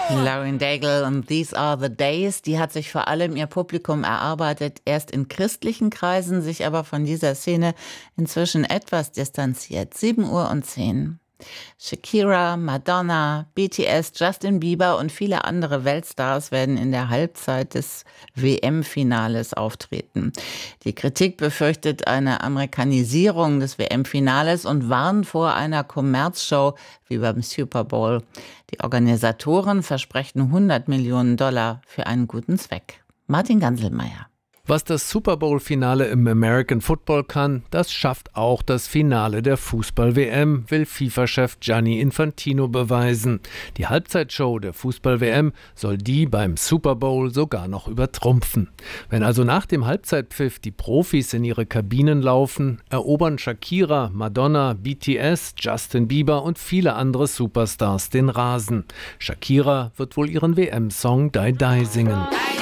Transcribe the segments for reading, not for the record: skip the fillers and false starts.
Lauren Daigle und These Are the Days, die hat sich vor allem ihr Publikum erarbeitet, erst in christlichen Kreisen, sich aber von dieser Szene inzwischen etwas distanziert. 7:10 Uhr. Shakira, Madonna, BTS, Justin Bieber und viele andere Weltstars werden in der Halbzeit des WM-Finales auftreten. Die Kritik befürchtet eine Amerikanisierung des WM-Finales und warnt vor einer Kommerzshow wie beim Super Bowl. Die Organisatoren versprechen $100 Millionen für einen guten Zweck. Martin Ganselmeier. Was das Super Bowl-Finale im American Football kann, das schafft auch das Finale der Fußball-WM, will FIFA-Chef Gianni Infantino beweisen. Die Halbzeitshow der Fußball-WM soll die beim Super Bowl sogar noch übertrumpfen. Wenn also nach dem Halbzeitpfiff die Profis in ihre Kabinen laufen, erobern Shakira, Madonna, BTS, Justin Bieber und viele andere Superstars den Rasen. Shakira wird wohl ihren WM-Song Die Die singen.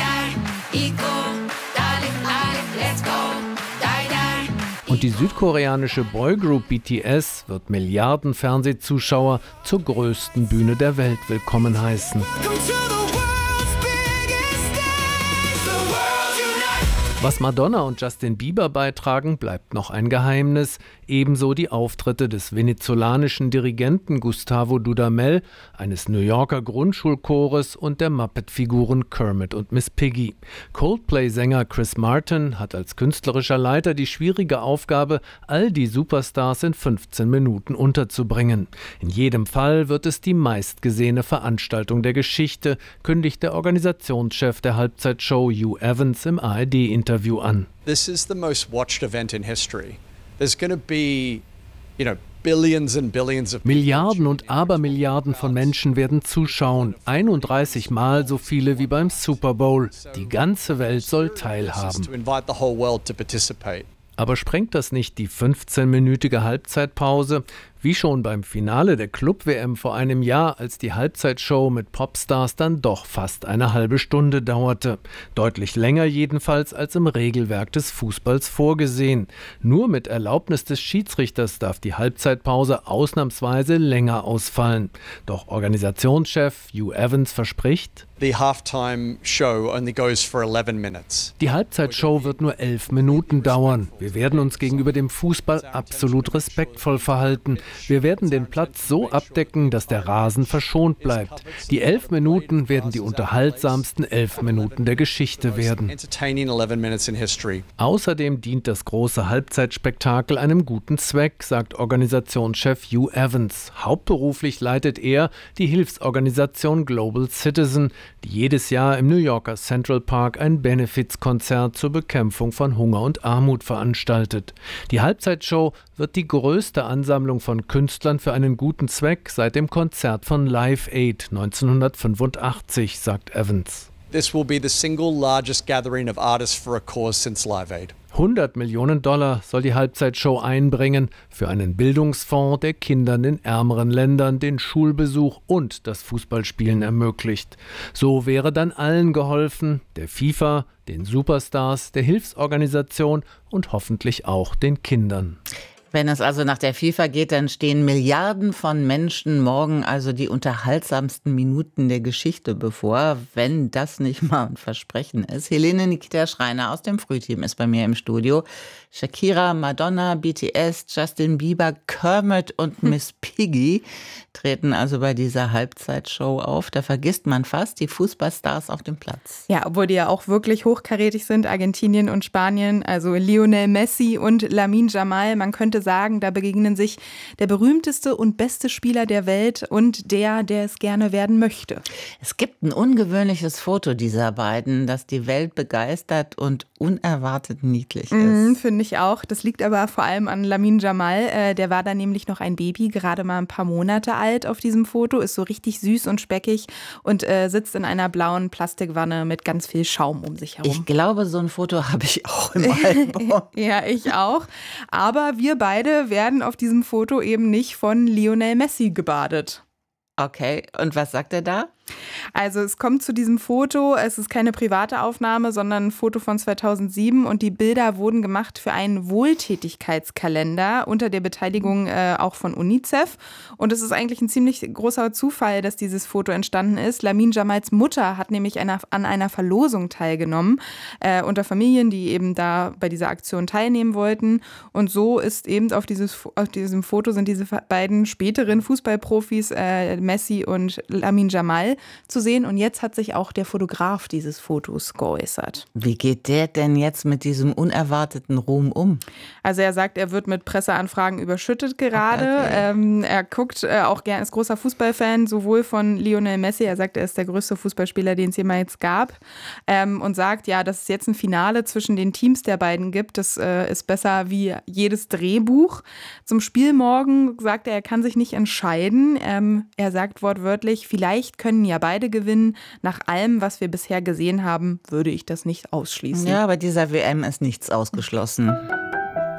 Und die südkoreanische Boygroup BTS wird Milliarden Fernsehzuschauer zur größten Bühne der Welt willkommen heißen. Was Madonna und Justin Bieber beitragen, bleibt noch ein Geheimnis. Ebenso die Auftritte des venezolanischen Dirigenten Gustavo Dudamel, eines New Yorker Grundschulchores und der Muppet-Figuren Kermit und Miss Piggy. Coldplay-Sänger Chris Martin hat als künstlerischer Leiter die schwierige Aufgabe, all die Superstars in 15 Minuten unterzubringen. In jedem Fall wird es die meistgesehene Veranstaltung der Geschichte, kündigt der Organisationschef der Halbzeitshow Hugh Evans im ARD-Interview an. This is the most watched event in history. There's going to be, billions and billions of Milliarden und Abermilliarden von Menschen werden zuschauen. 31 Mal so viele wie beim Super Bowl. Die ganze Welt soll teilhaben. Aber sprengt das nicht die 15-minütige Halbzeitpause? Wie schon beim Finale der Club-WM vor einem Jahr, als die Halbzeitshow mit Popstars dann doch fast eine halbe Stunde dauerte. Deutlich länger jedenfalls als im Regelwerk des Fußballs vorgesehen. Nur mit Erlaubnis des Schiedsrichters darf die Halbzeitpause ausnahmsweise länger ausfallen. Doch Organisationschef Hugh Evans verspricht: The halftime show only goes for 11 minutes. Die Halbzeitshow wird nur 11 Minuten dauern. Wir werden uns gegenüber dem Fußball absolut respektvoll verhalten. Wir werden den Platz so abdecken, dass der Rasen verschont bleibt. Die 11 Minuten werden die unterhaltsamsten 11 Minuten der Geschichte werden. Außerdem dient das große Halbzeitspektakel einem guten Zweck, sagt Organisationschef Hugh Evans. Hauptberuflich leitet er die Hilfsorganisation Global Citizen, die jedes Jahr im New Yorker Central Park ein Benefizkonzert zur Bekämpfung von Hunger und Armut veranstaltet. Die Halbzeitshow wird die größte Ansammlung von Künstlern für einen guten Zweck seit dem Konzert von Live Aid 1985, sagt Evans. This will be the single largest gathering of artists for a cause since Live Aid. $100 Millionen soll die Halbzeitshow einbringen für einen Bildungsfonds, der Kindern in ärmeren Ländern den Schulbesuch und das Fußballspielen ermöglicht. So wäre dann allen geholfen, der FIFA, den Superstars, der Hilfsorganisation und hoffentlich auch den Kindern. Wenn es also nach der FIFA geht, dann stehen Milliarden von Menschen morgen also die unterhaltsamsten Minuten der Geschichte bevor, wenn das nicht mal ein Versprechen ist. Helene Nikita Schreiner aus dem Frühteam ist bei mir im Studio. Shakira, Madonna, BTS, Justin Bieber, Kermit und Miss Piggy treten also bei dieser Halbzeitshow auf. Da vergisst man fast die Fußballstars auf dem Platz. Ja, obwohl die ja auch wirklich hochkarätig sind, Argentinien und Spanien, also Lionel Messi und Lamine Yamal. Man könnte sagen, da begegnen sich der berühmteste und beste Spieler der Welt und der es gerne werden möchte. Es gibt ein ungewöhnliches Foto dieser beiden, das die Welt begeistert und unerwartet niedlich ist. Finde ich auch. Das liegt aber vor allem an Lamine Yamal. Der war da nämlich noch ein Baby, gerade mal ein paar Monate alt auf diesem Foto, ist so richtig süß und speckig und sitzt in einer blauen Plastikwanne mit ganz viel Schaum um sich herum. Ich glaube, so ein Foto habe ich auch im Album. Ja, ich auch. Aber wir beide werden auf diesem Foto eben nicht von Lionel Messi gebadet. Okay, und was sagt er da? Also es kommt zu diesem Foto, es ist keine private Aufnahme, sondern ein Foto von 2007 und die Bilder wurden gemacht für einen Wohltätigkeitskalender unter der Beteiligung auch von UNICEF. Und es ist eigentlich ein ziemlich großer Zufall, dass dieses Foto entstanden ist. Lamine Jamals Mutter hat nämlich an einer Verlosung teilgenommen unter Familien, die eben da bei dieser Aktion teilnehmen wollten. Und so ist eben auf diesem Foto sind diese beiden späteren Fußballprofis Messi und Lamine Jamal zu sehen. Und jetzt hat sich auch der Fotograf dieses Fotos geäußert. Wie geht der denn jetzt mit diesem unerwarteten Ruhm um? Also er sagt, er wird mit Presseanfragen überschüttet gerade. Okay. Er guckt auch gerne, ist großer Fußballfan, sowohl von Lionel Messi, er sagt, er ist der größte Fußballspieler, den es jemals gab. Und sagt, ja, dass es jetzt ein Finale zwischen den Teams der beiden gibt. Das ist besser wie jedes Drehbuch. Zum Spiel morgen sagt er kann sich nicht entscheiden. Er sagt wortwörtlich, vielleicht können ja beide gewinnen. Nach allem, was wir bisher gesehen haben, würde ich das nicht ausschließen. Ja, bei dieser WM ist nichts ausgeschlossen.